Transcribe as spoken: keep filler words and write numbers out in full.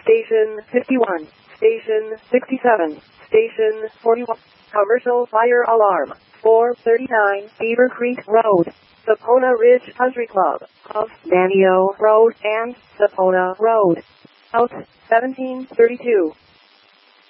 Station fifty-one, Station sixty-seven, Station forty-one. Commercial fire alarm. four thirty-nine Beaver Creek Road, Sapona Ridge Country Club, of Danio Road and Sapona Road. Out seventeen thirty-two.